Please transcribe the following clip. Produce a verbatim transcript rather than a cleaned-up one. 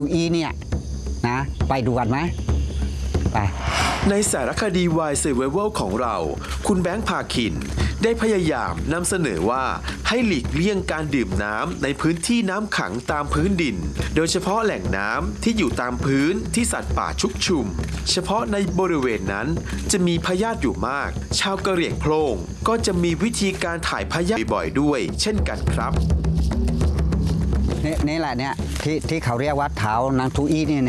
อีเนี่ยนะไปดูกันไหมไปในสารคดี Wild Survival ของเราคุณแบงค์พาคินได้พยายามนำเสนอว่าให้หลีกเลี่ยงการดื่มน้ำในพื้นที่น้ำขังตามพื้นดินโดยเฉพาะแหล่งน้ำที่อยู่ตามพื้นที่สัตว์ป่าชุกชุมเฉพาะในบริเวณนั้นจะมีพยาธิอยู่มากชาวกะเหรี่ยงโพลงก็จะมีวิธีการถ่ายพยาธิบ่อยๆด้วยเช่นกันครับนี่นี่แหละเนี่ยที่ที่เขาเรียกว่าเท้านางทูอี้เนี่ย